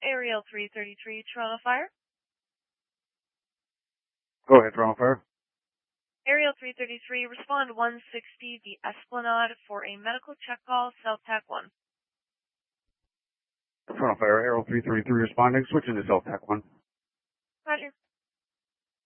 Aerial 333, Toronto Fire. Go ahead, Toronto Fire. Aerial 333, respond 160, the Esplanade, for a medical check call, South TAC 1. Toronto Fire, Aerial 333 responding, switching to South TAC 1.